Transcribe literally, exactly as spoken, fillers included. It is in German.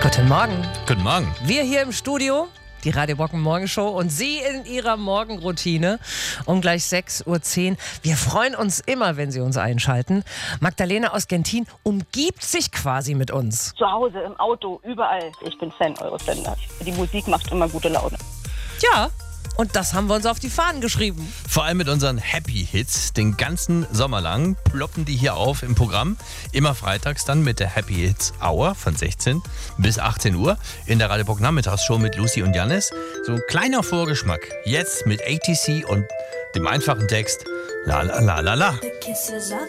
Guten Morgen. Guten Morgen. Wir hier im Studio, die Radio Bocken Morgenshow, und Sie in Ihrer Morgenroutine um gleich sechs Uhr zehn. Wir freuen uns immer, wenn Sie uns einschalten. Magdalena aus Gentin umgibt sich quasi mit uns. Zu Hause, im Auto, überall. Ich bin Fan eures Senders. Die Musik macht immer gute Laune. Ja, und das haben wir uns auf die Fahnen geschrieben. Vor allem mit unseren Happy Hits. Den ganzen Sommer lang ploppen die hier auf im Programm. Immer freitags dann mit der Happy Hits Hour von sechzehn bis achtzehn Uhr in der Radio Bock Nachmittagsshow mit Lucy und Jannis. So ein kleiner Vorgeschmack. Jetzt mit A T C und dem einfachen Text La La La La La. The kisses of